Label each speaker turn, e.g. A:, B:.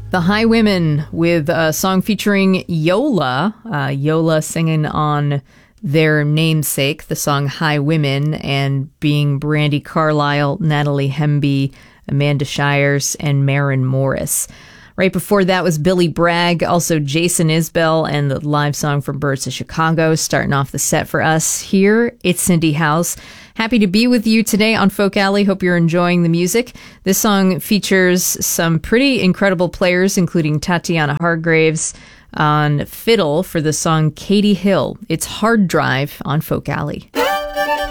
A: The Highwomen with a song featuring Yola. Yola singing on their namesake, the song Highwomen, and being Brandi Carlile, Natalie Hemby, Amanda Shires, and Maren Morris. Right before that was Billy Bragg, also Jason Isbell, and the live song from Birds of Chicago, starting off the set for us here. It's Cindy House. Happy to be with you today on Folk Alley. Hope you're enjoying the music. This song features some pretty incredible players, including Tatiana Hargraves on fiddle for the song Katie Hill. It's Hard Drive on Folk Alley.